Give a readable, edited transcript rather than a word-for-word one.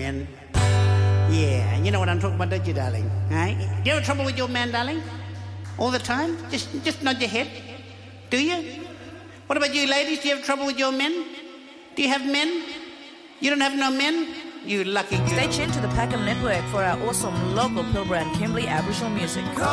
men. Yeah, you know what I'm talking about, don't you, darling? Right? Do you have trouble with your man, darling? All the time? Just nod your head. Do you? What about you ladies? Do you have trouble with your men? Do you have men? You don't have no men? You lucky girl. Stay tuned to the Packham Network for our awesome local Pilbara and Kimberley Aboriginal music.